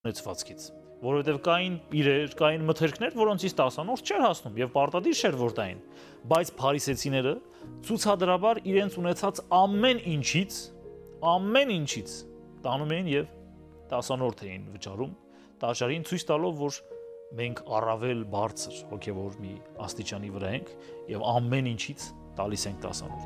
ունեցվածքից, որովհետև կային իրեր, կային մթերքներ, որոնցից 10-րդ չէր հասնում եւ պարտադիր չէր որ տային, բայց փարիսեցիները ցուցադրաբար իրենց ունեցած ամեն ինչից տանում էին եւ 10-րդ էին վճարում, տաճարին ցույց տալով, որ մենք առավել բարձր հոգեվոր մի աստիճանի վրա ենք եւ ամեն ինչից տալիս ենք 10-րդ։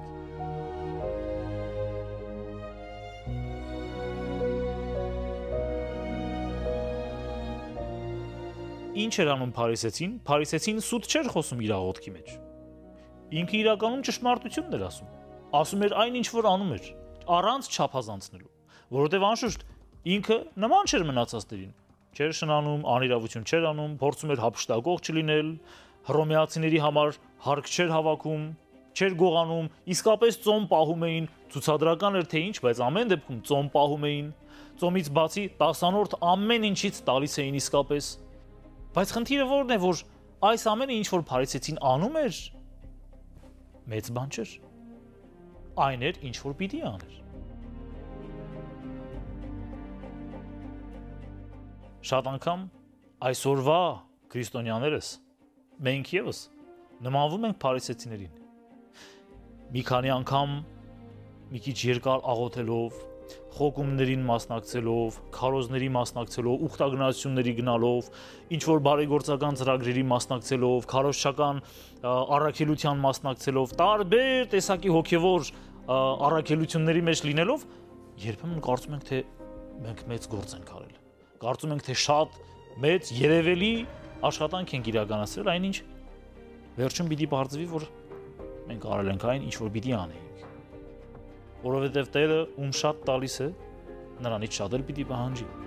Ինչ էր անում փարիսեցին։ Փարիսեցին սուտ չէր խոսում իր աղոթքի մեջ։ Ինքը իրականում ճշմարտությունն էր ասում։ Ասում էր այն ինչ որ անում էր, առանց չափազանցնելու, որովհետև անշուշտ ինքը նման չէր մնացածներին։ Չէր շնանում, անիրավություն չէր անում, փորձում էր հափշտակող չլինել, հռոմեացիների համար հարկ չէր հավաքում, չէր գողանում, իսկապես ծոմ պահում էին, ցուցադրական էր թե ինչ, բայց ամեն դեպքում ծոմ պահում էին։ Ծոմից բացի 10-րդ ամեն ինչից տալիս էին իսկապես։ Բայց խնդիրը որն է, որ այս ամենը ինչ որ փարիսեցին անում էր, մեծ բան չէր։ Այն էր ինչ որ պիտի աներ։ Շատ անգամ այսօրվա քրիստոնյաներս մենք եւս նմանվում ենք փարիսեցիներին։ Մի քանի անգամ մի քիչ երկար աղոթելով, խոկումներին մասնակցելով, քարոզների մասնակցելով, ուխտագնացությունների գնալով, ինչ որ բարեգործական ծրագրերի մասնակցելով, քարոզչական առաքելության մասնակցելով, տարբեր տեսակի հոգևոր առաքելությունների մեջ լինելով, երբեմն կարծում ենք, թե մենք մեծ գործ ենք արել։ Կարծում ենք, թե շատ մեծ երևելի աշխատանք ենք իրականացրել, այնինչ վերջում պիտի բարձվի, որ մենք արել ենք այն, ինչ որ պիտի անեինք։ Որովհետև Տերը ում շատ տալիս է, նրանից շատ էլ պիտի պահանջի։